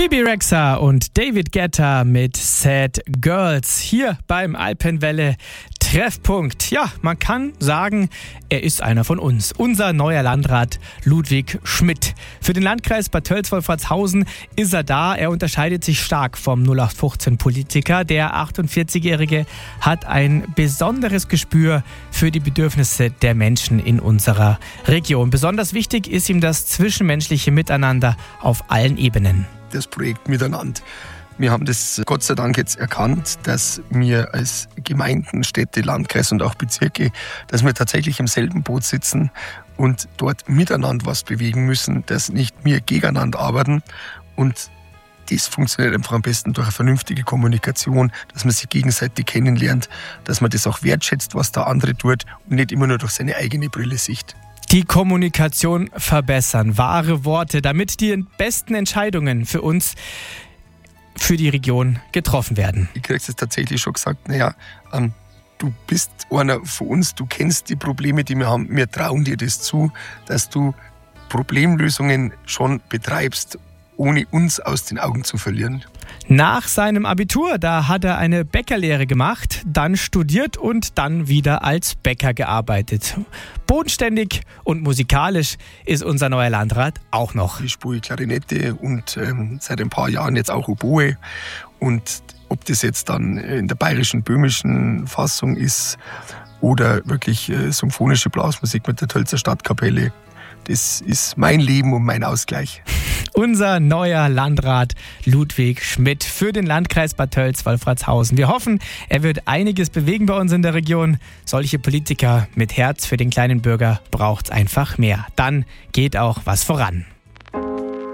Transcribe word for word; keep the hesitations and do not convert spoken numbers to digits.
Bebe Rexha und David Guetta mit Sad Girls hier beim Alpenwelle Treffpunkt. Ja, man kann sagen, er ist einer von uns. Unser neuer Landrat Ludwig Schmidt. Für den Landkreis Bad Tölz-Wolfratshausen ist er da. Er unterscheidet sich stark vom null acht fünfzehn Politiker. Der achtundvierzigjährige hat ein besonderes Gespür für die Bedürfnisse der Menschen in unserer Region. Besonders wichtig ist ihm das zwischenmenschliche Miteinander auf allen Ebenen. Das Projekt Miteinander. Wir haben das Gott sei Dank jetzt erkannt, dass wir als Gemeinden, Städte, Landkreise und auch Bezirke, dass wir tatsächlich im selben Boot sitzen und dort miteinander was bewegen müssen, dass nicht wir gegeneinander arbeiten. Und das funktioniert einfach am besten durch eine vernünftige Kommunikation, dass man sich gegenseitig kennenlernt, dass man das auch wertschätzt, was der andere tut und nicht immer nur durch seine eigene Brille sieht. Die Kommunikation verbessern, wahre Worte, damit die besten Entscheidungen für uns, für die Region getroffen werden. Ich kriege es tatsächlich schon gesagt, naja, ähm, du bist einer von uns, du kennst die Probleme, die wir haben, wir trauen dir das zu, dass du Problemlösungen schon betreibst, ohne uns aus den Augen zu verlieren. Nach seinem Abitur, da hat er eine Bäckerlehre gemacht, dann studiert und dann wieder als Bäcker gearbeitet. Bodenständig und musikalisch ist unser neuer Landrat auch noch. Ich spiele Klarinette und ähm, seit ein paar Jahren jetzt auch Oboe. Und ob das jetzt dann in der bayerischen, böhmischen Fassung ist oder wirklich äh, symphonische Blasmusik mit der Tölzer Stadtkapelle, das ist mein Leben und mein Ausgleich. Unser neuer Landrat Ludwig Schmidt für den Landkreis Bad Tölz-Wolfratshausen. Wir hoffen, er wird einiges bewegen bei uns in der Region. Solche Politiker mit Herz für den kleinen Bürger braucht es einfach mehr. Dann geht auch was voran.